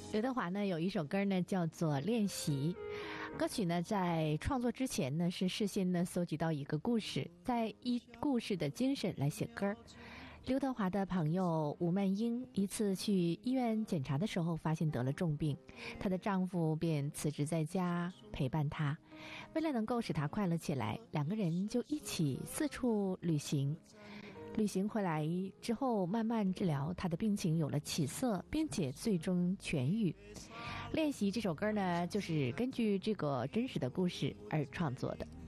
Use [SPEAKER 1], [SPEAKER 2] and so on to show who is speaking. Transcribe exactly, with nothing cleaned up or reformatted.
[SPEAKER 1] 刘德华呢有一首歌呢叫做《练习》，歌曲呢在创作之前呢是事先呢搜集到一个故事，再依故事的精神来写歌。刘德华的朋友吴曼英一次去医院检查的时候发现得了重病，她的丈夫便辞职在家陪伴她，为了能够使她快乐起来，两个人就一起四处旅行。旅行回来之后，慢慢治疗，他的病情有了起色，并且最终痊愈。练习这首歌呢，就是根据这个真实的故事而创作的。